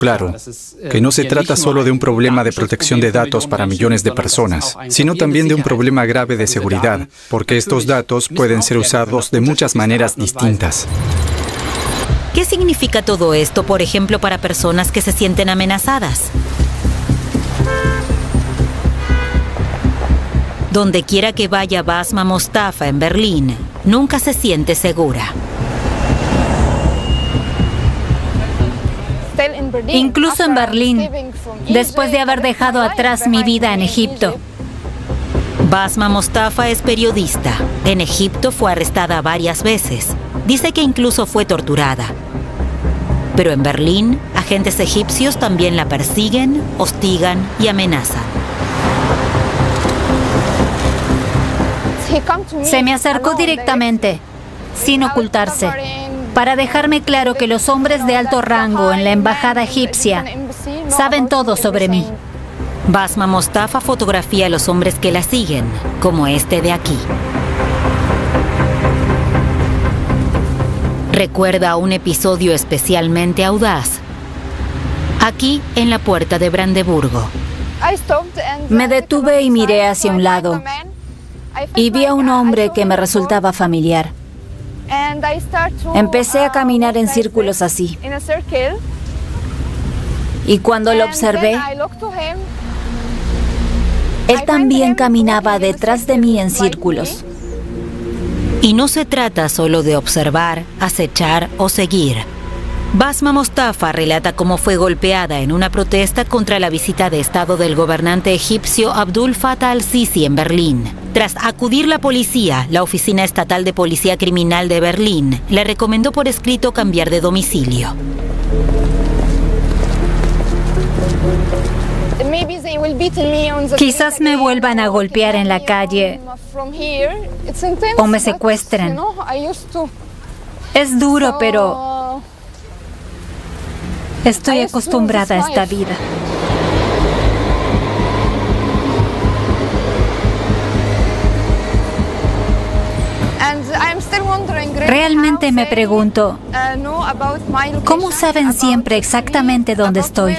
Claro, que no se trata solo de un problema de protección de datos para millones de personas, sino también de un problema grave de seguridad, porque estos datos pueden ser usados de muchas maneras distintas. ¿Qué significa todo esto, por ejemplo, para personas que se sienten amenazadas? Donde quiera que vaya Basma Mostafa en Berlín, nunca se siente segura. Incluso en Berlín, después de haber dejado atrás mi vida en Egipto. Basma Mostafa es periodista. En Egipto fue arrestada varias veces. Dice que incluso fue torturada. Pero en Berlín, agentes egipcios también la persiguen, hostigan y amenazan. Se me acercó directamente, sin ocultarse, para dejarme claro que los hombres de alto rango en la embajada egipcia saben todo sobre mí. Basma Mostafa fotografía a los hombres que la siguen, como este de aquí. Recuerda un episodio especialmente audaz. Aquí, en la puerta de Brandeburgo. Me detuve y miré hacia un lado y vi a un hombre que me resultaba familiar. Empecé a caminar en círculos así. Y cuando lo observé, él también caminaba detrás de mí en círculos. Y no se trata solo de observar, acechar o seguir. Basma Mostafa relata cómo fue golpeada en una protesta contra la visita de Estado del gobernante egipcio Abdul Fattah al-Sisi en Berlín. Tras acudir la policía, la Oficina Estatal de Policía Criminal de Berlín le recomendó por escrito cambiar de domicilio. Quizás me vuelvan a golpear en la calle o me secuestren. Es duro, pero estoy acostumbrada a esta vida. Realmente me pregunto, ¿cómo saben siempre exactamente dónde estoy?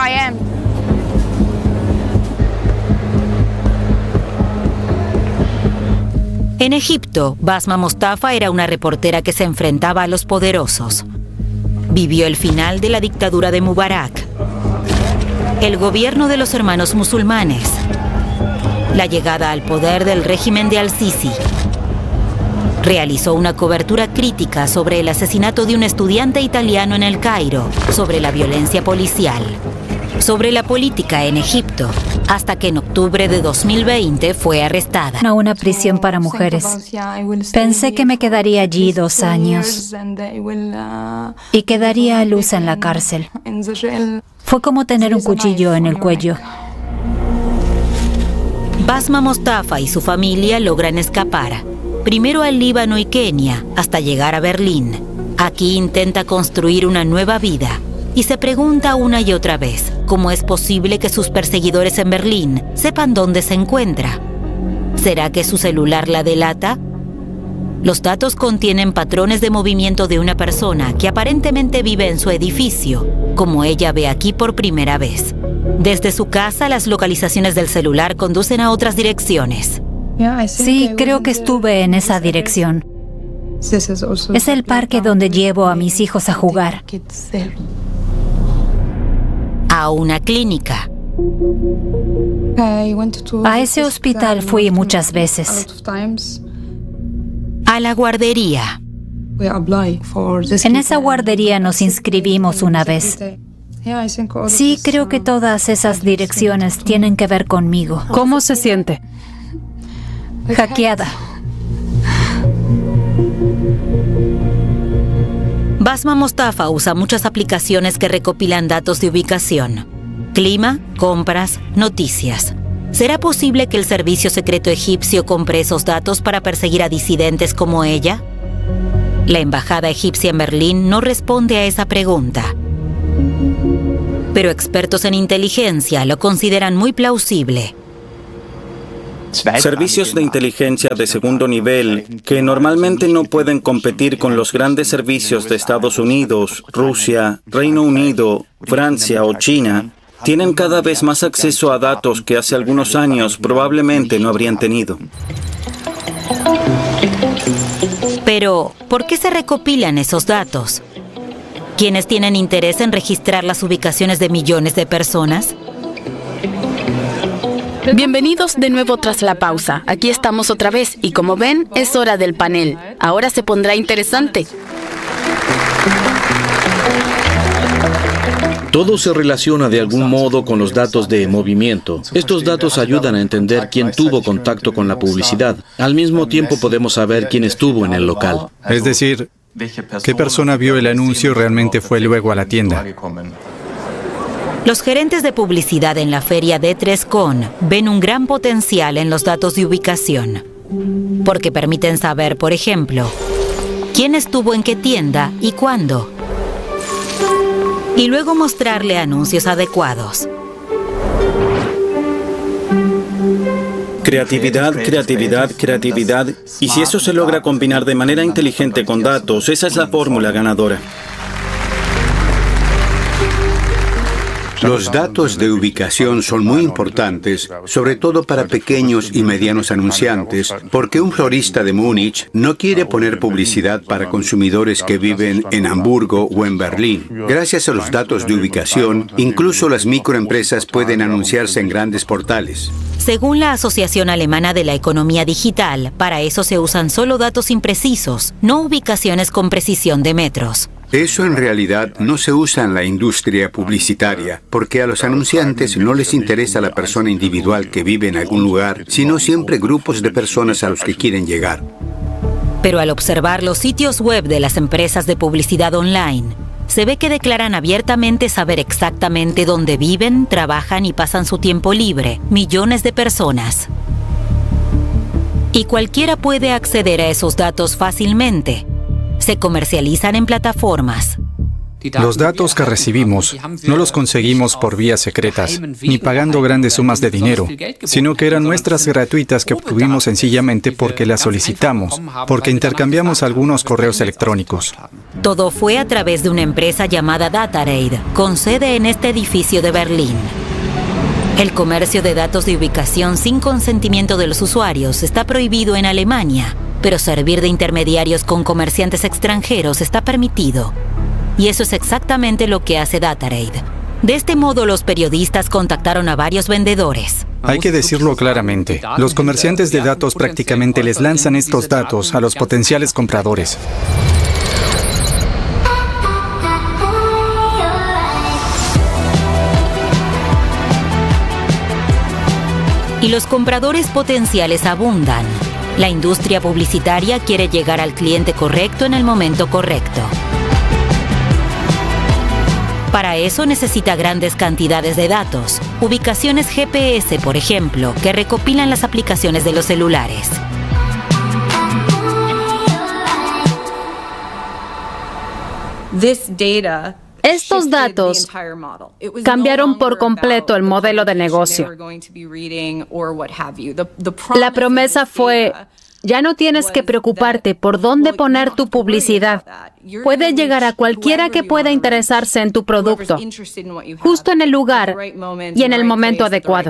En Egipto, Basma Mostafa era una reportera que se enfrentaba a los poderosos. Vivió el final de la dictadura de Mubarak, el gobierno de los hermanos musulmanes, la llegada al poder del régimen de al-Sisi. Realizó una cobertura crítica sobre el asesinato de un estudiante italiano en El Cairo, sobre la violencia policial, sobre la política en Egipto, hasta que en octubre de 2020 fue arrestada. A una prisión para mujeres. Pensé que me quedaría allí 2 años y quedaría a luz en la cárcel. Fue como tener un cuchillo en el cuello. Basma Mostafa y su familia logran escapar, primero al Líbano y Kenia, hasta llegar a Berlín. Aquí intenta construir una nueva vida y se pregunta una y otra vez cómo es posible que sus perseguidores en Berlín sepan dónde se encuentra. ¿Será que su celular la delata? Los datos contienen patrones de movimiento de una persona que aparentemente vive en su edificio, como ella ve aquí por primera vez. Desde su casa, las localizaciones del celular conducen a otras direcciones. Sí, creo que estuve en esa dirección. Es el parque donde llevo a mis hijos a jugar. A una clínica. A ese hospital fui muchas veces. A la guardería. En esa guardería nos inscribimos una vez. Sí, creo que todas esas direcciones tienen que ver conmigo. ¿Cómo se siente? Hackeada. Basma Mostafa usa muchas aplicaciones que recopilan datos de ubicación. Clima, compras, noticias. ¿Será posible que el servicio secreto egipcio compre esos datos para perseguir a disidentes como ella? La embajada egipcia en Berlín no responde a esa pregunta. Pero expertos en inteligencia lo consideran muy plausible. Servicios de inteligencia de segundo nivel que normalmente no pueden competir con los grandes servicios de Estados Unidos, Rusia, Reino Unido, Francia o China, tienen cada vez más acceso a datos que hace algunos años probablemente no habrían tenido. Pero, ¿por qué se recopilan esos datos? ¿Quiénes tienen interés en registrar las ubicaciones de millones de personas? Bienvenidos de nuevo tras la pausa. Aquí estamos otra vez y como ven, es hora del panel. Ahora se pondrá interesante. Todo se relaciona de algún modo con los datos de movimiento. Estos datos ayudan a entender quién tuvo contacto con la publicidad. Al mismo tiempo podemos saber quién estuvo en el local. Es decir, qué persona vio el anuncio y realmente fue luego a la tienda. Los gerentes de publicidad en la feria D3Con ven un gran potencial en los datos de ubicación, porque permiten saber, por ejemplo, quién estuvo en qué tienda y cuándo, y luego mostrarle anuncios adecuados. Creatividad, creatividad, creatividad. Y si eso se logra combinar de manera inteligente con datos, esa es la fórmula ganadora. Los datos de ubicación son muy importantes, sobre todo para pequeños y medianos anunciantes, porque un florista de Múnich no quiere poner publicidad para consumidores que viven en Hamburgo o en Berlín. Gracias a los datos de ubicación, incluso las microempresas pueden anunciarse en grandes portales. Según la Asociación Alemana de la Economía Digital, para eso se usan solo datos imprecisos, no ubicaciones con precisión de metros. Eso en realidad no se usa en la industria publicitaria, porque a los anunciantes no les interesa la persona individual que vive en algún lugar, sino siempre grupos de personas a los que quieren llegar. Pero al observar los sitios web de las empresas de publicidad online, se ve que declaran abiertamente saber exactamente dónde viven, trabajan y pasan su tiempo libre, millones de personas. Y cualquiera puede acceder a esos datos fácilmente. Se comercializan en plataformas. Los datos que recibimos no los conseguimos por vías secretas, ni pagando grandes sumas de dinero, sino que eran muestras gratuitas que obtuvimos sencillamente porque las solicitamos, porque intercambiamos algunos correos electrónicos. Todo fue a través de una empresa llamada DataRaid, con sede en este edificio de Berlín. El comercio de datos de ubicación sin consentimiento de los usuarios está prohibido en Alemania, pero servir de intermediarios con comerciantes extranjeros está permitido. Y eso es exactamente lo que hace DataRaid. De este modo, los periodistas contactaron a varios vendedores. Hay que decirlo claramente, los comerciantes de datos prácticamente les lanzan estos datos a los potenciales compradores. Y los compradores potenciales abundan. La industria publicitaria quiere llegar al cliente correcto en el momento correcto. Para eso necesita grandes cantidades de datos, ubicaciones GPS, por ejemplo, que recopilan las aplicaciones de los celulares. Estos datos cambiaron por completo el modelo de negocio. La promesa fue: ya no tienes que preocuparte por dónde poner tu publicidad. Puede llegar a cualquiera que pueda interesarse en tu producto, justo en el lugar y en el momento adecuado.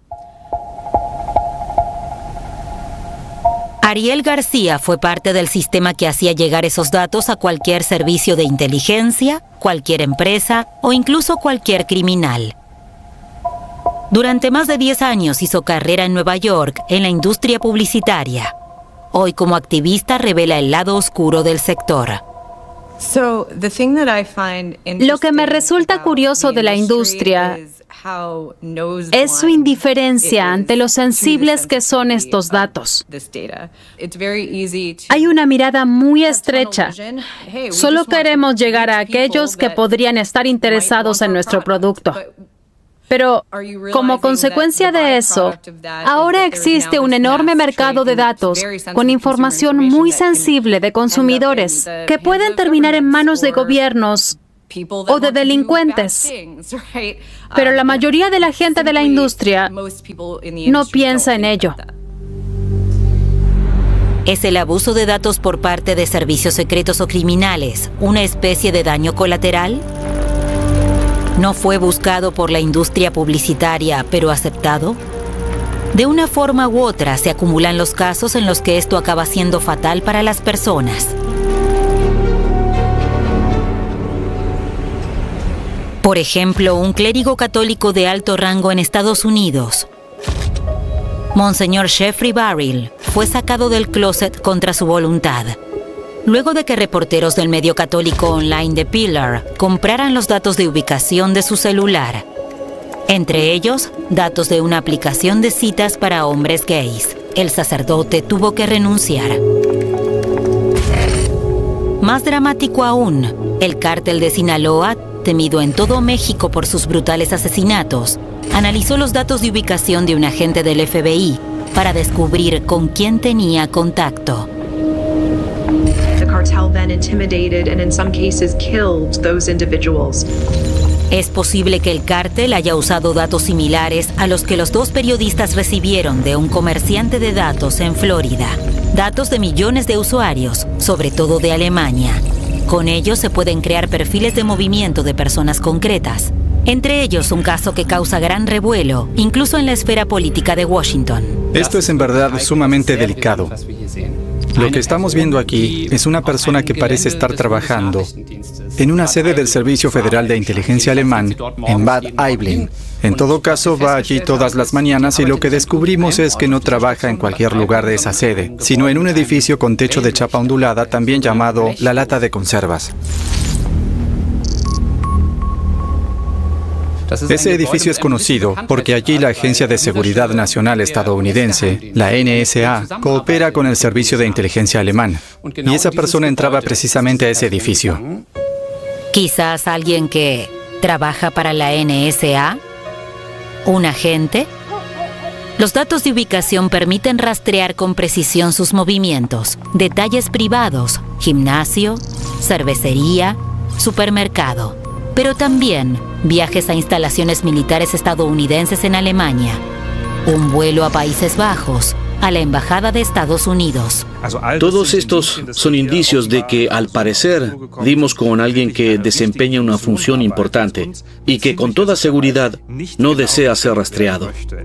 Ariel García fue parte del sistema que hacía llegar esos datos a cualquier servicio de inteligencia, cualquier empresa o incluso cualquier criminal. Durante más de 10 años hizo carrera en Nueva York en la industria publicitaria. Hoy, como activista, revela el lado oscuro del sector. Lo que me resulta curioso de la industria es su indiferencia ante lo sensibles que son estos datos. Hay una mirada muy estrecha. Solo queremos llegar a aquellos que podrían estar interesados en nuestro producto. Pero, como consecuencia de eso, ahora existe un enorme mercado de datos con información muy sensible de consumidores que pueden terminar en manos de gobiernos o de delincuentes. Pero la mayoría de la gente de la industria no piensa en ello. ¿Es el abuso de datos por parte de servicios secretos o criminales una especie de daño colateral? ¿No fue buscado por la industria publicitaria, pero aceptado? De una forma u otra se acumulan los casos en los que esto acaba siendo fatal para las personas. Por ejemplo, un clérigo católico de alto rango en Estados Unidos, Monseñor Jeffrey Barrill, fue sacado del closet contra su voluntad, luego de que reporteros del medio católico online The Pillar compraran los datos de ubicación de su celular. Entre ellos, datos de una aplicación de citas para hombres gays. El sacerdote tuvo que renunciar. Más dramático aún, el cártel de Sinaloa, temido en todo México por sus brutales asesinatos, analizó los datos de ubicación de un agente del FBI para descubrir con quién tenía contacto. The cartel then intimidated and in some cases killed those individuals. Es posible que el cártel haya usado datos similares a los que los dos periodistas recibieron de un comerciante de datos en Florida. Datos de millones de usuarios, sobre todo de Alemania. Con ellos se pueden crear perfiles de movimiento de personas concretas. Entre ellos un caso que causa gran revuelo, incluso en la esfera política de Washington. Esto es en verdad sumamente delicado. Lo que estamos viendo aquí es una persona que parece estar trabajando en una sede del Servicio Federal de Inteligencia alemán en Bad Aibling. En todo caso, va allí todas las mañanas y lo que descubrimos es que no trabaja en cualquier lugar de esa sede, sino en un edificio con techo de chapa ondulada, también llamado la lata de conservas. Ese edificio es conocido porque allí la Agencia de Seguridad Nacional estadounidense, la NSA, coopera con el Servicio de Inteligencia alemán. Y esa persona entraba precisamente a ese edificio. Quizás alguien que trabaja para la NSA, un agente. Los datos de ubicación permiten rastrear con precisión sus movimientos, detalles privados, gimnasio, cervecería, supermercado, pero también viajes a instalaciones militares estadounidenses en Alemania, un vuelo a Países Bajos, a la Embajada de Estados Unidos. Todos estos son indicios de que, al parecer, dimos con alguien que desempeña una función importante y que, con toda seguridad, no desea ser rastreado.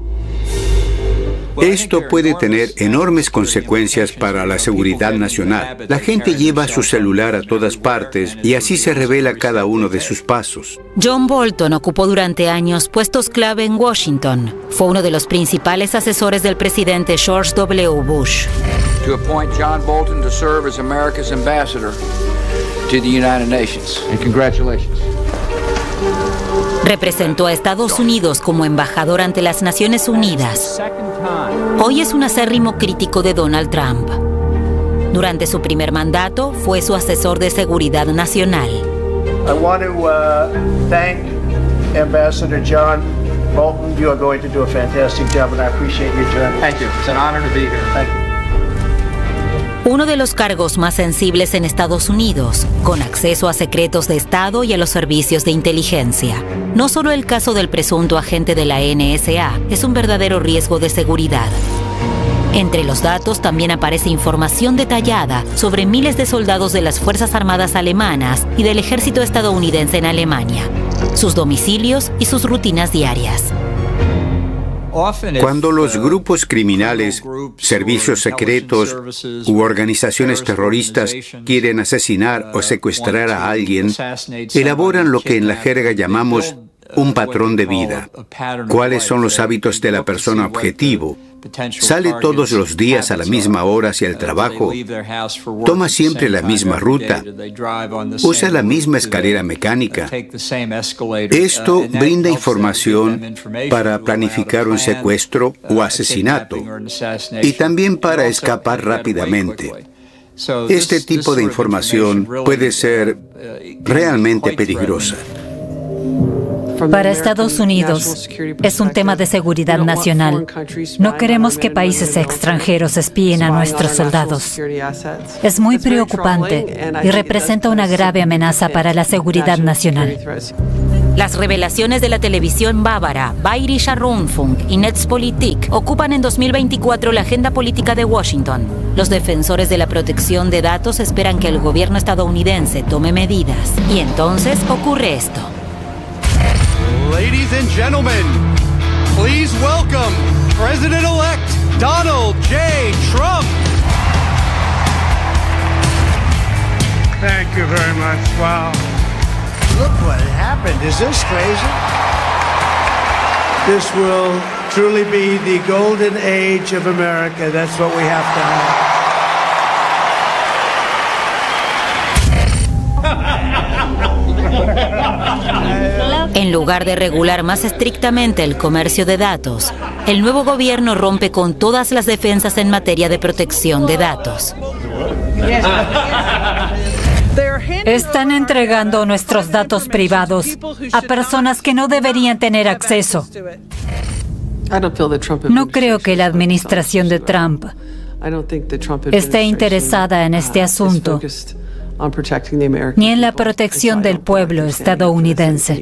Esto puede tener enormes consecuencias para la seguridad nacional. La gente lleva su celular a todas partes y así se revela cada uno de sus pasos. John Bolton ocupó durante años puestos clave en Washington. Fue uno de los principales asesores del presidente George W. Bush. To appoint John Bolton to serve as America's ambassador to the United Nations. And congratulations. Representó a Estados Unidos como embajador ante las Naciones Unidas. Hoy es un acérrimo crítico de Donald Trump. Durante su primer mandato, fue su asesor de seguridad nacional. I want to thank Ambassador John Bolton. You are going to do a fantastic job, and I appreciate you, John. Thank you. It's an honor to be here. Thank you. Uno de los cargos más sensibles en Estados Unidos, con acceso a secretos de Estado y a los servicios de inteligencia. No solo el caso del presunto agente de la NSA es un verdadero riesgo de seguridad. Entre los datos también aparece información detallada sobre miles de soldados de las Fuerzas Armadas alemanas y del ejército estadounidense en Alemania, sus domicilios y sus rutinas diarias. Cuando los grupos criminales, servicios secretos u organizaciones terroristas quieren asesinar o secuestrar a alguien, elaboran lo que en la jerga llamamos un patrón de vida. ¿Cuáles son los hábitos de la persona objetivo? Sale todos los días a la misma hora hacia el trabajo. Toma siempre la misma ruta. Usa la misma escalera mecánica. Esto brinda información para planificar un secuestro o asesinato y también para escapar rápidamente. Este tipo de información puede ser realmente peligrosa. Para Estados Unidos es un tema de seguridad nacional. No queremos que países extranjeros espíen a nuestros soldados. Es muy preocupante y representa una grave amenaza para la seguridad nacional. Las revelaciones de la televisión bávara, Bayerischer Rundfunk y Netzpolitik, ocupan en 2024 la agenda política de Washington. Los defensores de la protección de datos esperan que el gobierno estadounidense tome medidas. Y entonces ocurre esto. Ladies and gentlemen, please welcome President-elect Donald J. Trump. Thank you very much. Wow. Look what happened. Is this crazy? This will truly be the golden age of America. That's what we have to have. En lugar de regular más estrictamente el comercio de datos, el nuevo gobierno rompe con todas las defensas en materia de protección de datos. Están entregando nuestros datos privados a personas que no deberían tener acceso. No creo que la administración de Trump esté interesada en este asunto, ni en la protección del pueblo estadounidense.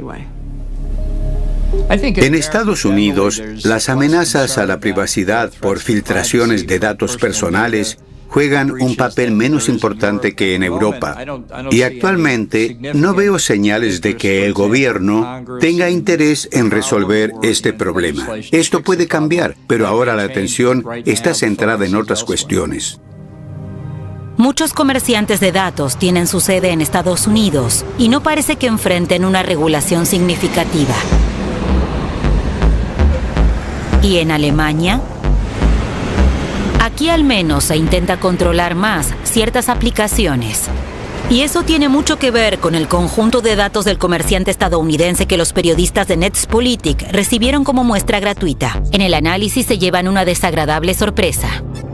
En Estados Unidos, las amenazas a la privacidad por filtraciones de datos personales juegan un papel menos importante que en Europa. Y actualmente no veo señales de que el gobierno tenga interés en resolver este problema. Esto puede cambiar, pero ahora la atención está centrada en otras cuestiones. Muchos comerciantes de datos tienen su sede en Estados Unidos y no parece que enfrenten una regulación significativa. ¿Y en Alemania? Aquí al menos se intenta controlar más ciertas aplicaciones. Y eso tiene mucho que ver con el conjunto de datos del comerciante estadounidense que los periodistas de Netzpolitik recibieron como muestra gratuita. En el análisis se llevan una desagradable sorpresa.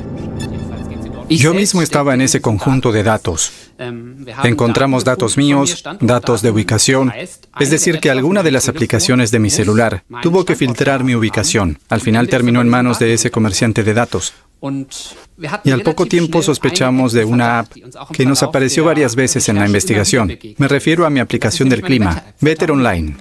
Yo mismo estaba en ese conjunto de datos. Encontramos datos míos, datos de ubicación, es decir, que alguna de las aplicaciones de mi celular tuvo que filtrar mi ubicación. Al final terminó en manos de ese comerciante de datos. Y al poco tiempo sospechamos de una app que nos apareció varias veces en la investigación. Me refiero a mi aplicación del clima, Wetter Online.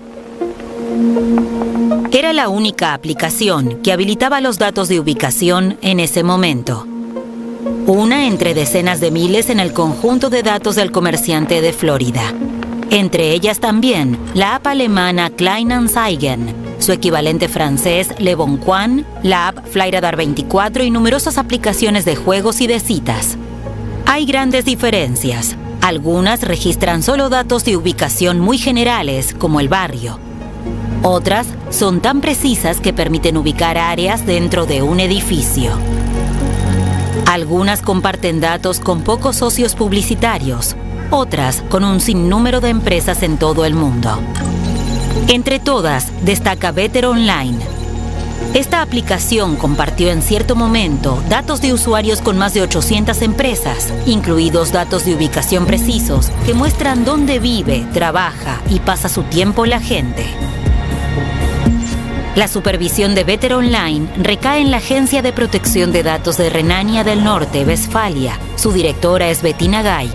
Era la única aplicación que habilitaba los datos de ubicación en ese momento. Una entre decenas de miles en el conjunto de datos del comerciante de Florida. Entre ellas también la app alemana Kleinanzeigen, su equivalente francés Le Bon Coin, la app Flyradar 24 y numerosas aplicaciones de juegos y de citas. Hay grandes diferencias. Algunas registran solo datos de ubicación muy generales, como el barrio. Otras son tan precisas que permiten ubicar áreas dentro de un edificio. Algunas comparten datos con pocos socios publicitarios, otras con un sinnúmero de empresas en todo el mundo. Entre todas, destaca Wetter Online. Esta aplicación compartió en cierto momento datos de usuarios con más de 800 empresas, incluidos datos de ubicación precisos que muestran dónde vive, trabaja y pasa su tiempo la gente. La supervisión de Wetter Online recae en la Agencia de Protección de Datos de Renania del Norte, Westfalia. Su directora es Bettina Gaik.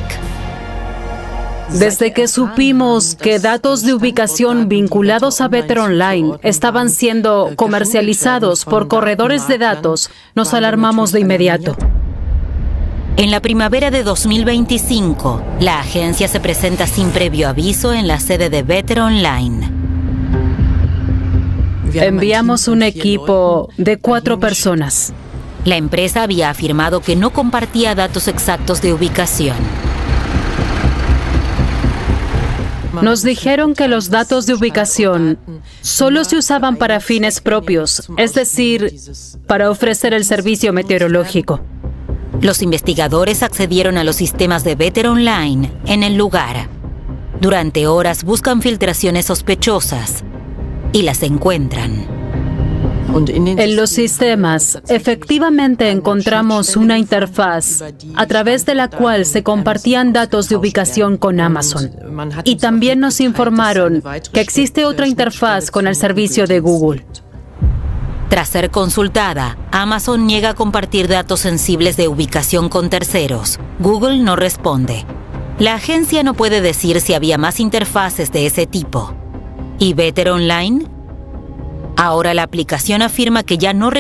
Desde que supimos que datos de ubicación vinculados a Wetter Online estaban siendo comercializados por corredores de datos, nos alarmamos de inmediato. En la primavera de 2025, la agencia se presenta sin previo aviso en la sede de Wetter Online. Enviamos un equipo de 4 personas. La empresa había afirmado que no compartía datos exactos de ubicación. Nos dijeron que los datos de ubicación solo se usaban para fines propios, es decir, para ofrecer el servicio meteorológico. Los investigadores accedieron a los sistemas de Wetter Online en el lugar. Durante horas buscan filtraciones sospechosas y las encuentran. En los sistemas, efectivamente encontramos una interfaz a través de la cual se compartían datos de ubicación con Amazon. Y también nos informaron que existe otra interfaz con el servicio de Google. Tras ser consultada, Amazon niega compartir datos sensibles de ubicación con terceros. Google no responde. La agencia no puede decir si había más interfaces de ese tipo. ¿Y Better Online? Ahora la aplicación afirma que ya no